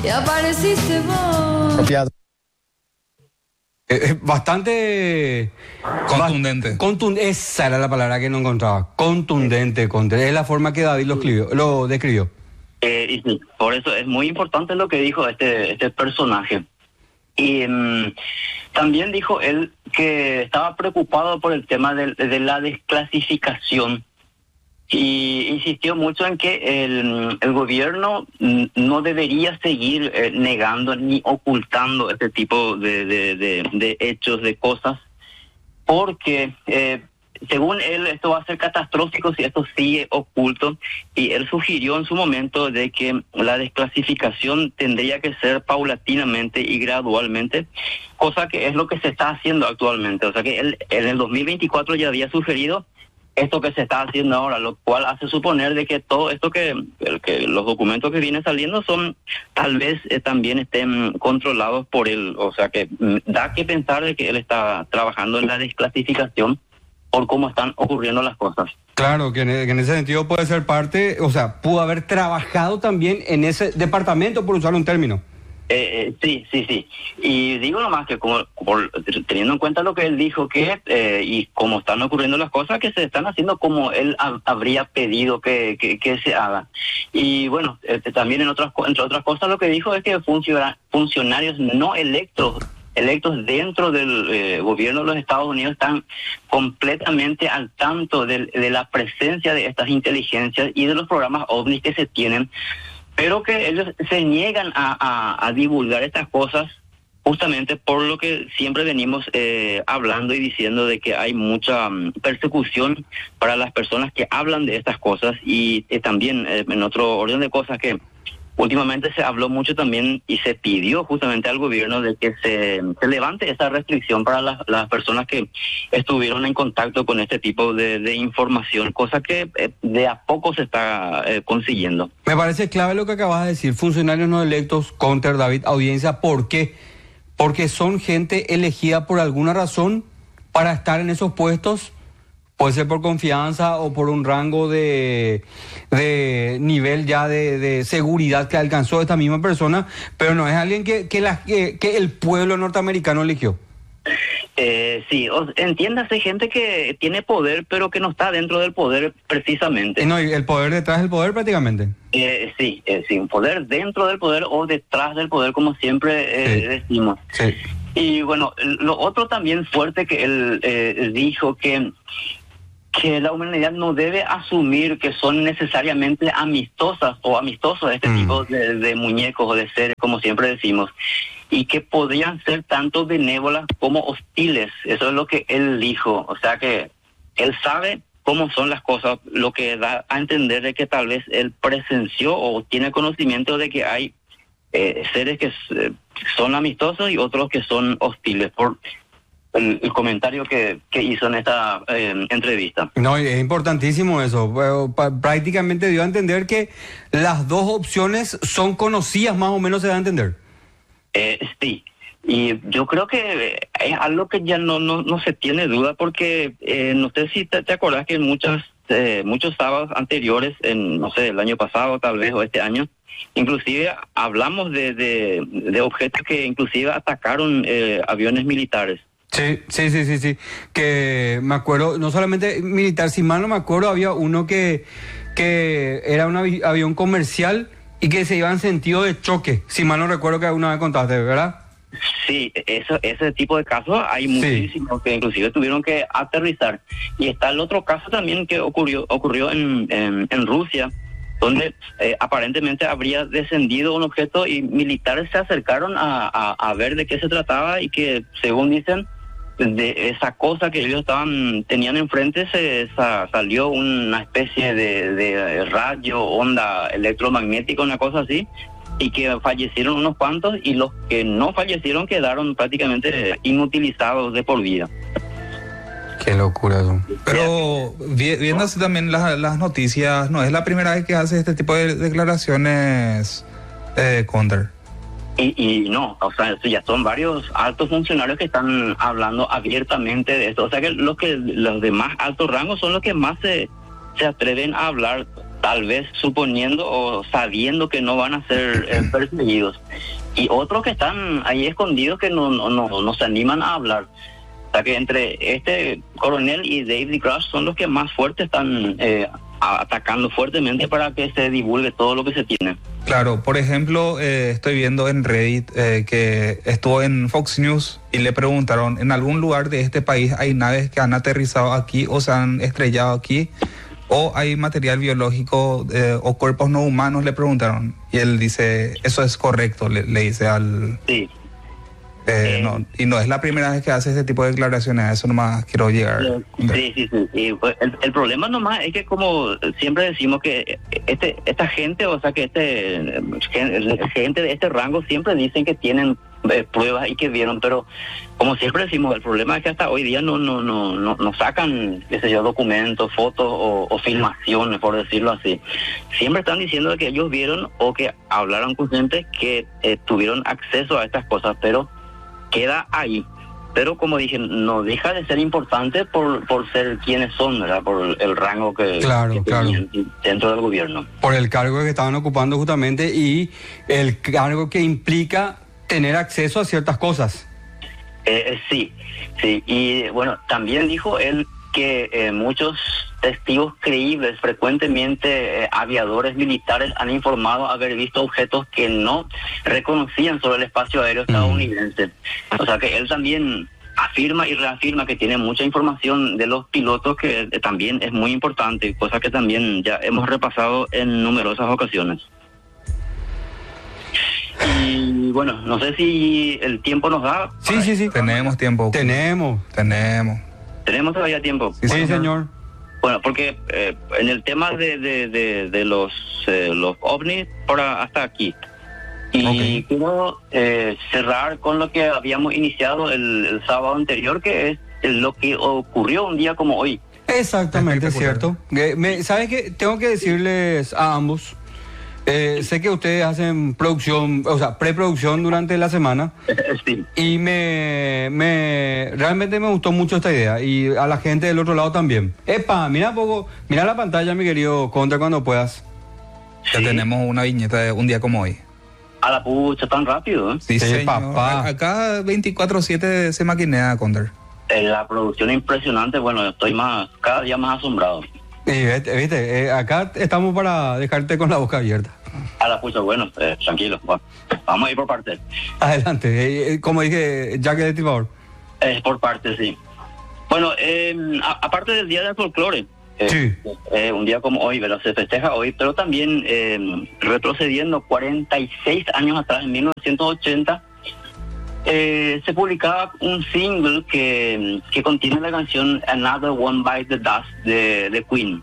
y apareciste vos. Apropiado. Bastante Contundente. Esa era la palabra que no encontraba. Contundente. Es la forma que David lo describió. Y sí, por eso es muy importante lo que dijo este personaje. Y también dijo él que estaba preocupado por el tema de la desclasificación. Y insistió mucho en que el gobierno no debería seguir negando ni ocultando este tipo de hechos, de cosas, porque según él esto va a ser catastrófico si esto sigue oculto, y él sugirió en su momento de que la desclasificación tendría que ser paulatinamente y gradualmente, cosa que es lo que se está haciendo actualmente. O sea que él en el 2024 ya había sugerido esto que se está haciendo ahora, lo cual hace suponer de que todo esto que los documentos que vienen saliendo son, tal vez también estén controlados por él. O sea que da que pensar de que él está trabajando en la desclasificación por cómo están ocurriendo las cosas. Claro, que en ese sentido puede ser parte, o sea, pudo haber trabajado también en ese departamento, por usar un término. Sí. Y digo nomás que teniendo en cuenta lo que él dijo y cómo están ocurriendo las cosas, que se están haciendo como él habría pedido que se haga. Y bueno, también entre otras cosas lo que dijo es que funcionarios no electos dentro del gobierno de los Estados Unidos están completamente al tanto de la presencia de estas inteligencias y de los programas OVNI que se tienen, pero que ellos se niegan a divulgar estas cosas, justamente por lo que siempre venimos hablando y diciendo de que hay mucha persecución para las personas que hablan de estas cosas. Y también en otro orden de cosas, que últimamente se habló mucho también y se pidió justamente al gobierno de que se levante esa restricción para las personas que estuvieron en contacto con este tipo de información, cosa que de a poco se está consiguiendo. Me parece clave lo que acabas de decir, funcionarios no electos, counter David, audiencia. ¿Por qué? Porque son gente elegida por alguna razón para estar en esos puestos. Puede ser por confianza o por un rango de nivel ya de seguridad que alcanzó esta misma persona, pero no es alguien que el pueblo norteamericano eligió. Sí, entiéndase, gente que tiene poder, pero que no está dentro del poder precisamente. No, y el poder detrás del poder prácticamente. Sí, poder dentro del poder o detrás del poder, como siempre decimos. Sí. Y bueno, lo otro también fuerte que él dijo que la humanidad no debe asumir que son necesariamente amistosas o amistosos este tipo de muñecos o de seres, como siempre decimos, y que podrían ser tanto benévolas como hostiles. Eso es lo que él dijo. O sea que él sabe cómo son las cosas, lo que da a entender de que tal vez él presenció o tiene conocimiento de que hay seres que son amistosos y otros que son hostiles, por el comentario que hizo en esta entrevista. No, es importantísimo eso. Prácticamente dio a entender que las dos opciones son conocidas, más o menos se da a entender. Sí, y yo creo que es algo que ya no se tiene duda, porque no sé si te acordás que en muchos sábados anteriores, no sé, el año pasado tal vez o este año, inclusive hablamos de objetos que inclusive atacaron aviones militares. Sí. Que me acuerdo, no solamente militar, si mal no me acuerdo, había uno que era un avión comercial y que se iba en sentido de choque. Si mal no recuerdo, que alguna vez contaste, ¿verdad? Sí, ese tipo de casos hay muchísimos que inclusive tuvieron que aterrizar. Y está el otro caso también que ocurrió en Rusia, donde aparentemente habría descendido un objeto y militares se acercaron a ver de qué se trataba, y que, según dicen, de esa cosa que ellos tenían enfrente salió una especie de rayo, onda electromagnética, una cosa así, y que fallecieron unos cuantos, y los que no fallecieron quedaron prácticamente inutilizados de por vida. Qué locura eso. Pero viendo así también las noticias, no es la primera vez que hace este tipo de declaraciones, Counter. Y no, o sea, ya son varios altos funcionarios que están hablando abiertamente de esto. O sea que los de más alto rango son los que más se atreven a hablar, tal vez suponiendo o sabiendo que no van a ser perseguidos. y otros que están ahí escondidos que no se animan a hablar. O sea que entre este coronel y David Grush son los que más fuertes están atacando fuertemente para que se divulgue todo lo que se tiene. Claro, por ejemplo, estoy viendo en Reddit que estuvo en Fox News y le preguntaron, ¿en algún lugar de este país hay naves que han aterrizado aquí o se han estrellado aquí? ¿O hay material biológico o cuerpos no humanos? Le preguntaron. Y él dice, eso es correcto, le dice al... Sí. No, y no es la primera vez que hace este tipo de declaraciones, a eso nomás quiero llegar. Sí. Y pues, el problema nomás es que, como siempre decimos, que esta gente, o sea, que gente de este rango siempre dicen que tienen pruebas y que vieron, pero como siempre decimos, el problema es que hasta hoy día no sacan, qué sé yo, documentos, fotos o filmaciones, por decirlo así. Siempre están diciendo que ellos vieron o que hablaron con gente que tuvieron acceso a estas cosas, pero queda ahí. Pero como dije, no deja de ser importante por ser quienes son, ¿verdad? Por el rango que tenían dentro del gobierno. Por el cargo que estaban ocupando justamente y el cargo que implica tener acceso a ciertas cosas. Sí. Y bueno, también dijo él que muchos testigos creíbles, frecuentemente aviadores militares, han informado haber visto objetos que no reconocían sobre el espacio aéreo estadounidense. O sea que él también afirma y reafirma que tiene mucha información de los pilotos, que también es muy importante, cosa que también ya hemos repasado en numerosas ocasiones. Y bueno, no sé si el tiempo nos da. Sí. Tenemos tiempo. Tenemos todavía tiempo. Sí, señor. Bueno, porque en el tema de los ovnis, hasta aquí. Y quiero cerrar con lo que habíamos iniciado el sábado anterior, que es lo que ocurrió un día como hoy. Exactamente, es cierto. ¿Sabes qué? Tengo que decirles a ambos, sé que ustedes hacen producción, o sea, preproducción durante la semana. Sí. Y realmente me gustó mucho esta idea. Y a la gente del otro lado también. Mira la pantalla, mi querido Contra, cuando puedas. Ya tenemos una viñeta de un día como hoy. A la pucha, tan rápido, ¿eh? Sí, señor. Papá. Acá 24/7 se maquinea, Condor. La producción es impresionante. Bueno, estoy cada día más asombrado. Y viste, acá estamos para dejarte con la boca abierta. A la pucha, bueno, tranquilo. Bueno, vamos a ir por partes. Adelante, como dije, Jack el Destripador. Por partes, sí. Bueno, aparte del Día del Folclore, sí. Un día como hoy, ¿verdad? Se festeja hoy, pero también retrocediendo 46 años atrás, en 1980, se publicaba un single que contiene la canción Another One Bite the Dust de Queen.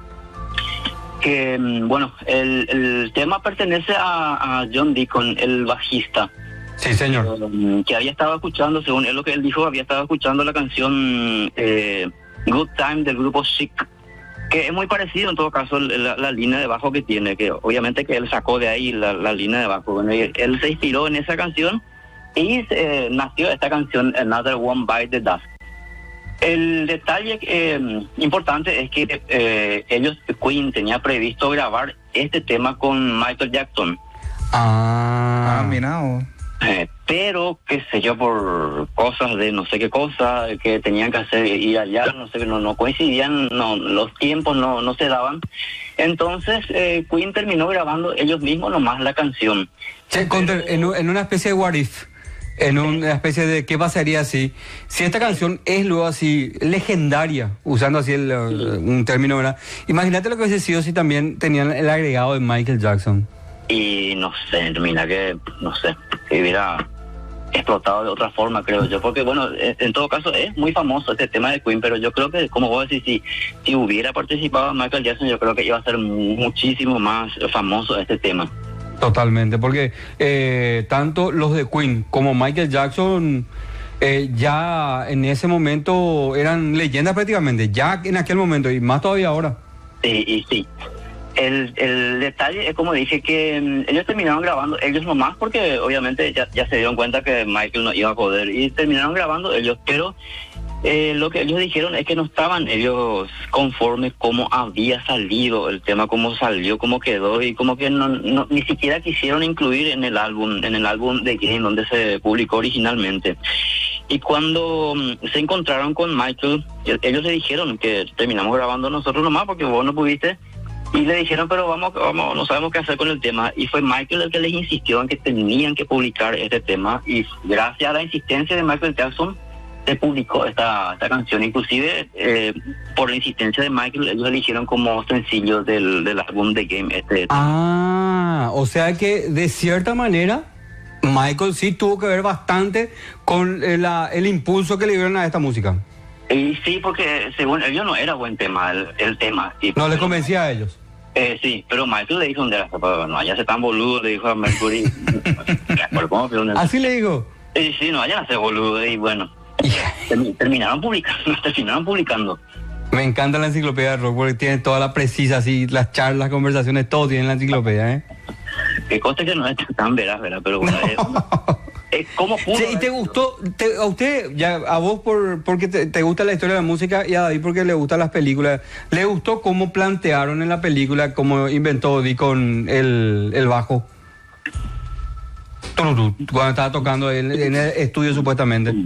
Que, bueno, el tema pertenece a John Deacon, el bajista. Sí, señor. Que había estado escuchando, según él lo que él dijo, había estado escuchando la canción Good Time del grupo Chic, que es muy parecido en todo caso la línea de bajo que tiene, que obviamente que él sacó de ahí la línea de bajo. Bueno, él se inspiró en esa canción y nació esta canción Another One Bite the Dust. El detalle importante es que Queen tenía previsto grabar este tema con Michael Jackson. Mira. Pero, qué sé yo, por cosas de no sé qué cosa que tenían que hacer, ir allá, no sé, no coincidían, los tiempos no se daban. Entonces, Queen terminó grabando ellos mismos nomás la canción. Che, en una especie de what if, en una especie de qué pasaría si esta canción es luego así legendaria, usando así un término, ¿verdad? Imagínate lo que hubiese sido si también tenían el agregado de Michael Jackson. Y no sé, mira que hubiera explotado de otra forma, creo yo, porque bueno, en todo caso es muy famoso este tema de Queen, pero yo creo que, como vos decís, si hubiera participado Michael Jackson, yo creo que iba a ser muchísimo más famoso este tema. Totalmente, porque tanto los de Queen como Michael Jackson ya en ese momento eran leyendas prácticamente, ya en aquel momento y más todavía ahora. Sí. El detalle es, como dije, que ellos terminaron grabando ellos nomás, porque obviamente ya se dieron cuenta que Michael no iba a poder, y terminaron grabando ellos, pero Lo que ellos dijeron es que no estaban ellos conformes cómo había salido el tema, cómo salió, cómo quedó, y como que ni siquiera quisieron incluir en el álbum de Game donde se publicó originalmente. Y cuando se encontraron con Michael, ellos le dijeron que terminamos grabando nosotros nomás porque vos no pudiste. Y le dijeron, pero vamos, no sabemos qué hacer con el tema. Y fue Michael el que les insistió en que tenían que publicar este tema. Y gracias a la insistencia de Michael Jackson, se publicó esta canción. Inclusive, por la insistencia de Michael, ellos eligieron como sencillo del álbum The Game. O sea que de cierta manera, Michael sí tuvo que ver bastante con el impulso que le dieron a esta música. Y sí, porque según ellos no era buen tema el tema. No les convencía a ellos. Sí, pero Michael le dijo, no vayas a ser tan boludo, le dijo a Mercury. ¿Así le dijo? Sí, no vayan a ser boludo, y bueno. Terminaron publicando. Me encanta la enciclopedia de rock porque tiene toda la precisa, así, las charlas, las conversaciones, todo tiene en la enciclopedia, Que conste que no es tan veraz, pero bueno, ¿cómo pudo? Sí, ¿y te gustó, a usted, ya a vos porque te gusta la historia de la música, y a David porque le gustan las películas, le gustó cómo plantearon en la película, cómo inventó Di con el bajo? Cuando estaba tocando en el estudio supuestamente.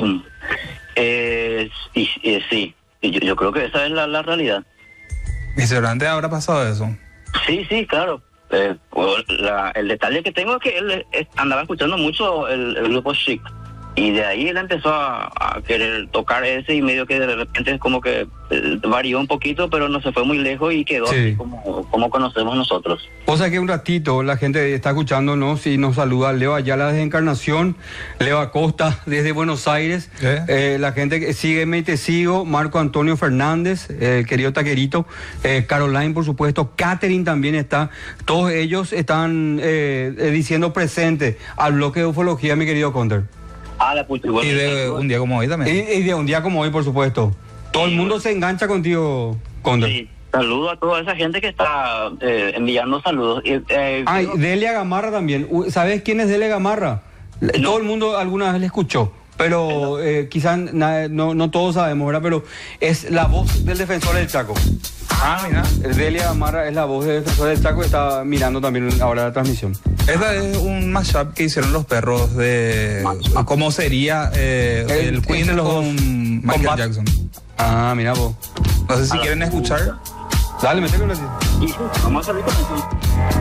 Sí, yo creo que esa es la realidad. ¿Y seguramente habrá pasado eso? Sí, claro. El detalle que tengo es que él andaba escuchando mucho el grupo Chic, y de ahí él empezó a querer tocar ese, y medio que de repente es como que varió un poquito, pero no se fue muy lejos y quedó así como conocemos nosotros. O sea que un ratito la gente está escuchándonos y nos saluda Leo Ayala desde Encarnación, Leo Acosta desde Buenos Aires, la gente que sígueme y te sigo, Marco Antonio Fernández, el querido Taquerito, Caroline por supuesto, Catherine también está, todos ellos están diciendo presente al bloque de ufología, mi querido Conder. Y de un día como hoy también. Y de un día como hoy, por supuesto. Todo el mundo se engancha contigo, Conder. Sí, saludo a toda esa gente que está enviando saludos. Delia Gamarra también. ¿Sabes quién es Delia Gamarra? No. Todo el mundo alguna vez le escuchó, pero quizás no todos sabemos, ¿verdad? Pero es la voz del Defensor del Chaco. Mira. Delia Gamarra es la voz del Defensor del Chaco, está mirando también ahora la transmisión. Esa es un mashup que hicieron los perros de cómo sería el Queen con Michael Jackson. Mira vos. No sé si quieren escuchar. Dale, metele con la... Vamos a salir con eso.